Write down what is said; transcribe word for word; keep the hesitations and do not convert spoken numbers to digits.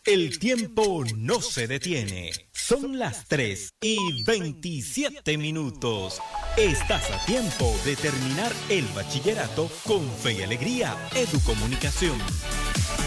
El tiempo no se detiene. Son las tres y veintisiete minutos. Estás a tiempo de terminar el bachillerato con fe y alegría. Educomunicación.